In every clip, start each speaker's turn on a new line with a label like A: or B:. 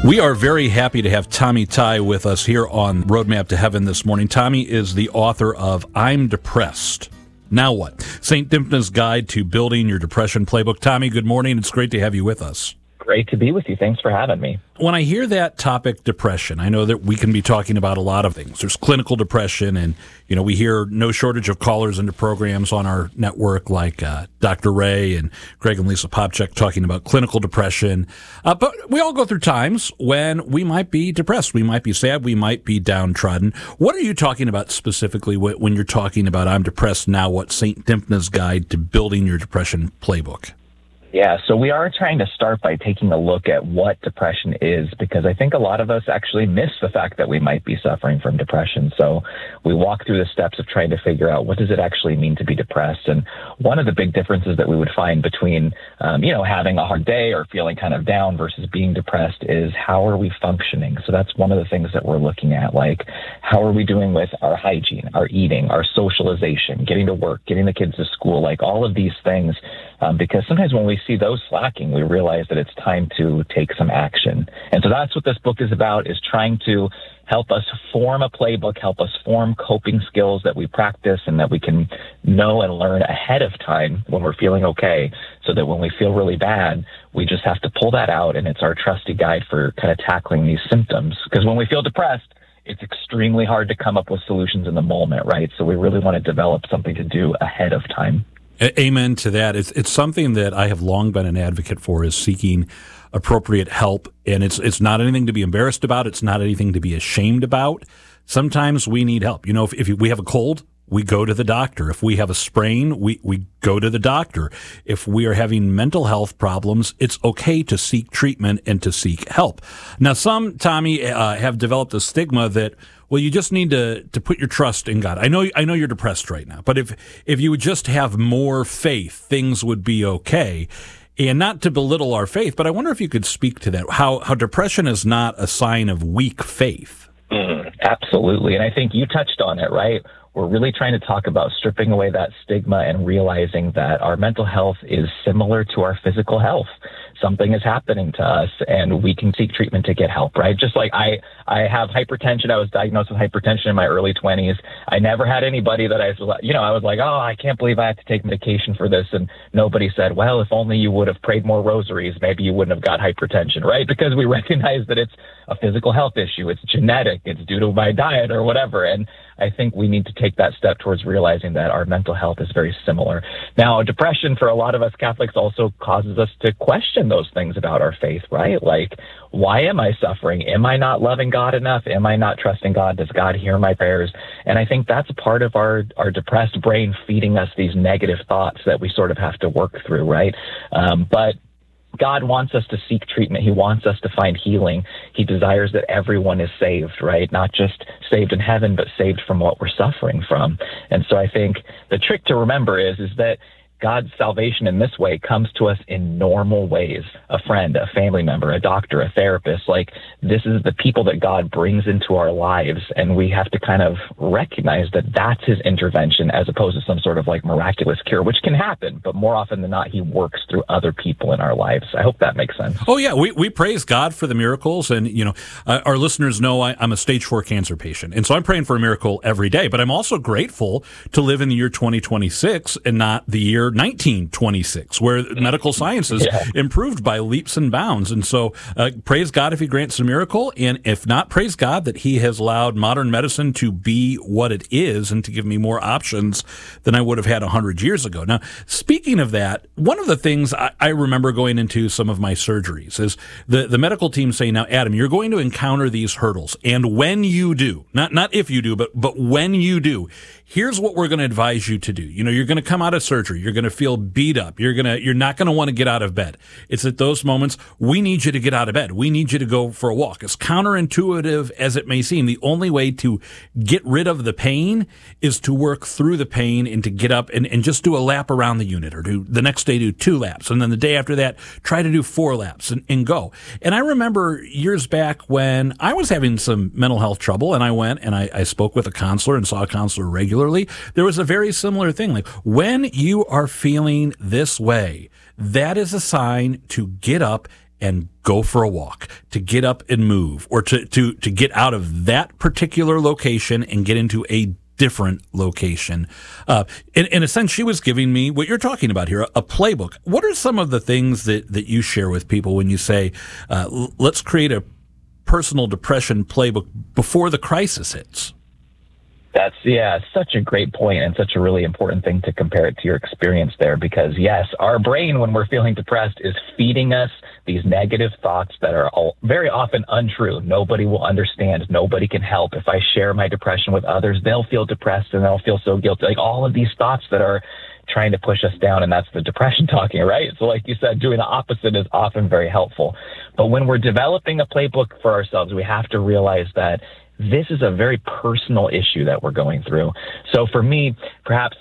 A: We are very happy to have Tommy Tighe with us here on Roadmap to Heaven this morning. Tommy is the author of I'm Depressed. Now what? St. Dymphna's Guide to Building Your Depression Playbook. Tommy, good morning. It's great to have you with us.
B: Great to be with you. Thanks for having me.
A: When I hear that topic, depression, I know that we can be talking about a lot of things. There's clinical depression, and we hear no shortage of callers into programs on our network like Dr. Ray and Greg and Lisa Popchak talking about clinical depression. But we all go through times when we might be depressed. We might be sad. We might be downtrodden. What are you talking about specifically when you're talking about I'm Depressed Now What? St. Dymphna's Guide to Building Your Depression Playbook?
B: Yeah, so we are trying to start by taking a look at what depression is, because I think a lot of us actually miss the fact that we might be suffering from depression. So we walk through the steps of trying to figure out what does it actually mean to be depressed. And one of the big differences that we would find between, having a hard day or feeling kind of down versus being depressed is how are we functioning? So that's one of the things that we're looking at, like how are we doing with our hygiene, our eating, our socialization, getting to work, getting the kids to school, like all of these things. Because sometimes when we see those slacking, we realize that it's time to take some action. And so that's what this book is about, is trying to help us form a playbook, help us form coping skills that we practice and that we can know and learn ahead of time when we're feeling okay, so that when we feel really bad, we just have to pull that out, and it's our trusty guide for kind of tackling these symptoms. Because when we feel depressed, it's extremely hard to come up with solutions in the moment, right? So we really want to develop something to do ahead of time.
A: Amen to that. It's something that I have long been an advocate for, is seeking appropriate help. And it's not anything to be embarrassed about. It's not anything to be ashamed about. Sometimes we need help. If we have a cold, we go to the doctor. If we have a sprain, we go to the doctor. If we are having mental health problems, it's okay to seek treatment and to seek help. Now, some, Tommy, have developed a stigma that, well, you just need to put your trust in God. I know you're depressed right now, but if you would just have more faith, things would be okay. And not to belittle our faith, but I wonder if you could speak to that, how depression is not a sign of weak faith.
B: Absolutely. And I think you touched on it, right? We're really trying to talk about stripping away that stigma and realizing that our mental health is similar to our physical health. Something is happening to us and we can seek treatment to get help, right? Just like I have hypertension. I was diagnosed with hypertension in my early 20s. I never had anybody that I was like, oh, I can't believe I have to take medication for this. And nobody said, well, if only you would have prayed more rosaries, maybe you wouldn't have got hypertension, right? Because we recognize that it's a physical health issue. It's genetic. It's due to my diet or whatever. And I think we need to take that step towards realizing that our mental health is very similar. Now, depression for a lot of us Catholics also causes us to question those things about our faith, right? Like, why am I suffering? Am I not loving God enough? Am I not trusting God? Does God hear my prayers? And I think that's part of our depressed brain feeding us these negative thoughts that we sort of have to work through, right? But God wants us to seek treatment. He wants us to find healing. He desires that everyone is saved, right? Not just saved in heaven, but saved from what we're suffering from. And so I think the trick to remember is that God's salvation in this way comes to us in normal ways. A friend, a family member, a doctor, a therapist, like this is the people that God brings into our lives. And we have to kind of recognize that that's his intervention as opposed to some sort of like miraculous cure, which can happen. But more often than not, he works through other people in our lives. I hope that makes sense.
A: Oh, yeah. We praise God for the miracles. And, our listeners know I'm a stage 4 cancer patient. And so I'm praying for a miracle every day. But I'm also grateful to live in the year 2026 and not the year 1926, where medical science has improved by leaps and bounds. And so praise God if he grants a miracle, and if not, praise God that he has allowed modern medicine to be what it is and to give me more options than I would have had 100 years ago. Now, speaking of that, one of the things I remember going into some of my surgeries is the medical team saying, now, Adam, you're going to encounter these hurdles, and when you do, not if you do, but when you do, here's what we're going to advise you to do. You're going to come out of surgery. You're going to feel beat up. You're not going to want to get out of bed. It's at those moments, we need you to get out of bed. We need you to go for a walk. As counterintuitive as it may seem, the only way to get rid of the pain is to work through the pain and to get up and just do a lap around the unit, or the next day do 2 laps. And then the day after that, try to do 4 laps and go. And I remember years back when I was having some mental health trouble, and I went and I spoke with a counselor and saw a counselor regularly. There was a very similar thing. Like, when you are feeling this way, that is a sign to get up and go for a walk, to get up and move, or to get out of that particular location and get into a different location. In a sense, she was giving me what you're talking about here, a playbook. What are some of the things that you share with people when you say, let's create a personal depression playbook before the crisis hits?
B: That's such a great point and such a really important thing to compare it to your experience there, because yes, our brain, when we're feeling depressed, is feeding us these negative thoughts that are very often untrue. Nobody will understand. Nobody can help. If I share my depression with others, they'll feel depressed and they'll feel so guilty. Like all of these thoughts that are trying to push us down, and that's the depression talking, right? So like you said, doing the opposite is often very helpful. But when we're developing a playbook for ourselves, we have to realize that this is a very personal issue that we're going through. So for me, perhaps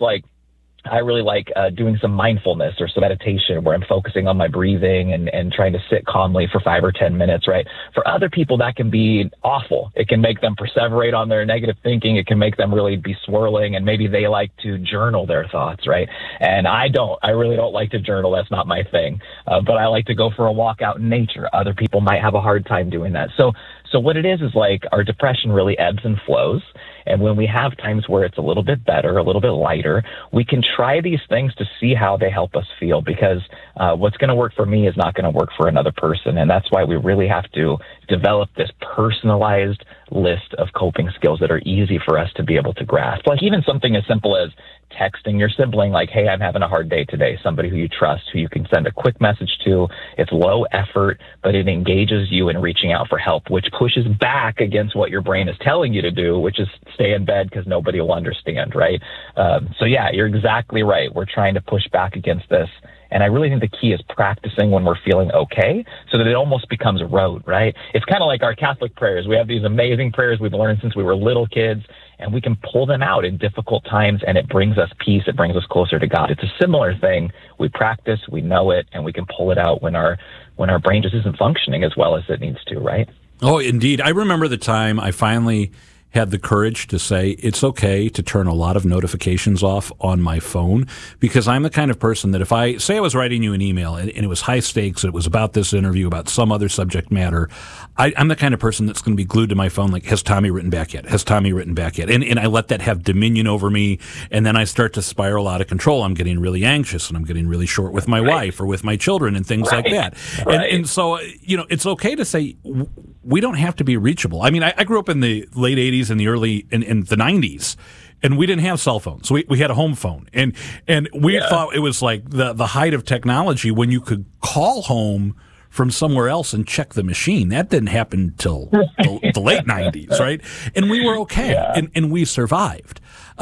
B: I really like doing some mindfulness or some meditation where I'm focusing on my breathing and trying to sit calmly for 5 or 10 minutes, right? For other people, that can be awful. It can make them perseverate on their negative thinking. It can make them really be swirling, and maybe they like to journal their thoughts, right? And I really don't like to journal. That's not my thing. But I like to go for a walk out in nature. Other people might have a hard time doing that. So what it is like our depression really ebbs and flows. And when we have times where it's a little bit better, a little bit lighter, we can try these things to see how they help us feel, because what's going to work for me is not going to work for another person. And that's why we really have to develop this personalized list of coping skills that are easy for us to be able to grasp. Like even something as simple as texting your sibling, like, hey, I'm having a hard day today. Somebody who you trust, who you can send a quick message to. It's low effort, but it engages you in reaching out for help, which pushes back against what your brain is telling you to do, which is stay in bed because nobody will understand, right? So yeah, you're exactly right. We're trying to push back against this. And I really think the key is practicing when we're feeling okay, so that it almost becomes rote, right? It's kind of like our Catholic prayers. We have these amazing prayers we've learned since we were little kids, and we can pull them out in difficult times, and it brings us peace. It brings us closer to God. It's a similar thing. We practice, we know it, and we can pull it out when our brain just isn't functioning as well as it needs to, right?
A: Oh, indeed. I remember the time I finally had the courage to say it's okay to turn a lot of notifications off on my phone, because I'm the kind of person that if I say I was writing you an email and it was high stakes, it was about this interview, about some other subject matter, I'm the kind of person that's going to be glued to my phone like, has Tommy written back yet? Has Tommy written back yet? And I let that have dominion over me, and then I start to spiral out of control. I'm getting really anxious, and I'm getting really short with my wife or with my children and things like that. And so, it's okay to say we don't have to be reachable. I mean, I grew up in the late 80s and the early in the 90s, and we didn't have cell phones. We had a home phone, and we thought it was like the height of technology when you could call home from somewhere else and check the machine. That didn't happen till the late 90s, right? And we were okay, and we survived.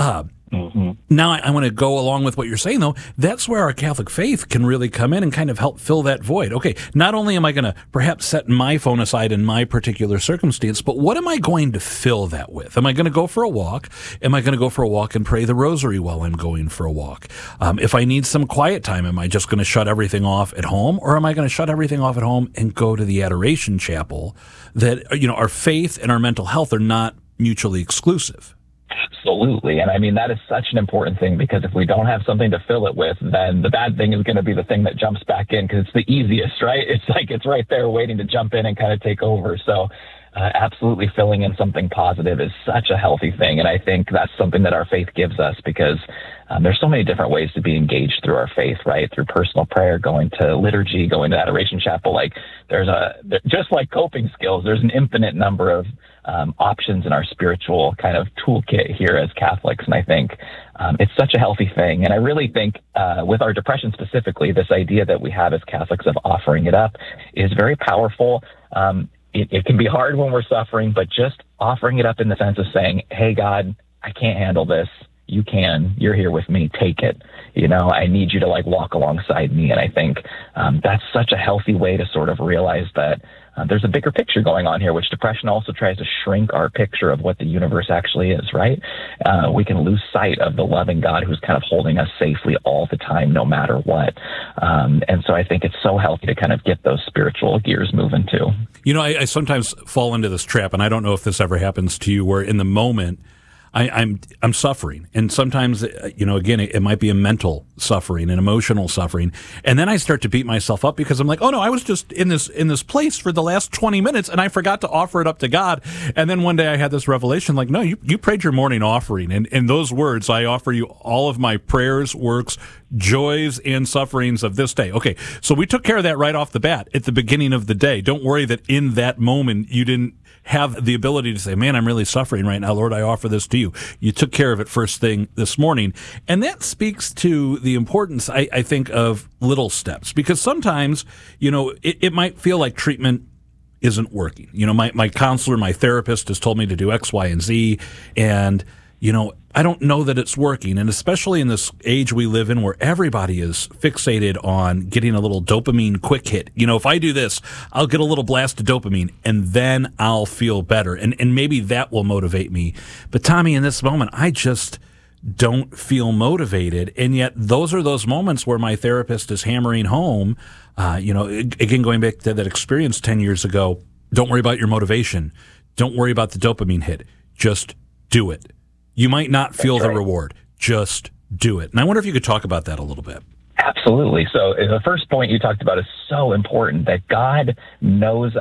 A: Now, I want to go along with what you're saying, though. That's where our Catholic faith can really come in and kind of help fill that void. Okay, not only am I going to perhaps set my phone aside in my particular circumstance, but what am I going to fill that with? Am I going to go for a walk? Am I going to go for a walk and pray the rosary while I'm going for a walk? If I need some quiet time, am I just going to shut everything off at home? Or am I going to shut everything off at home and go to the Adoration Chapel? That, our faith and our mental health are not mutually exclusive.
B: Absolutely. And I mean, that is such an important thing, because if we don't have something to fill it with, then the bad thing is going to be the thing that jumps back in, because it's the easiest, right? It's like it's right there waiting to jump in and kind of take over. So absolutely filling in something positive is such a healthy thing. And I think that's something that our faith gives us, because there's so many different ways to be engaged through our faith, right? Through personal prayer, going to liturgy, going to Adoration Chapel. Like just like coping skills, there's an infinite number of options in our spiritual kind of toolkit here as Catholics. And I think it's such a healthy thing. And I really think with our depression specifically, this idea that we have as Catholics of offering it up is very powerful. It can be hard when we're suffering, but just offering it up in the sense of saying, hey, God, I can't handle this. You can. You're here with me. Take it. I need you to walk alongside me. And I think that's such a healthy way to sort of realize that there's a bigger picture going on here, which depression also tries to shrink our picture of what the universe actually is, right? We can lose sight of the loving God who's kind of holding us safely all the time, no matter what. And so I think it's so healthy to kind of get those spiritual gears moving too.
A: I sometimes fall into this trap, and I don't know if this ever happens to you, where in the moment I'm suffering, and sometimes again it might be a mental suffering, an emotional suffering, and then I start to beat myself up because I'm like, oh no, I was just in this place for the last 20 minutes and I forgot to offer it up to God. And then one day I had this revelation, like, no, you prayed your morning offering, and in those words, I offer you all of my prayers, works, joys, and sufferings of this day. Okay, so we took care of that right off the bat at the beginning of the day. Don't worry that in that moment you didn't have the ability to say, man, I'm really suffering right now, Lord, I offer this to you. You took care of it first thing this morning. And that speaks to the importance, I think, of little steps, because sometimes, it might feel like treatment isn't working. My counselor, my therapist has told me to do X, Y, and Z, and I don't know that it's working. And especially in this age we live in where everybody is fixated on getting a little dopamine quick hit. If I do this, I'll get a little blast of dopamine and then I'll feel better. And maybe that will motivate me. But Tommy, in this moment, I just don't feel motivated. And yet those are those moments where my therapist is hammering home, again, going back to that experience 10 years ago, don't worry about your motivation. Don't worry about the dopamine hit. Just do it. You might not feel the reward. Just do it. And I wonder if you could talk about that a little bit.
B: Absolutely. So the first point you talked about is so important, that God knows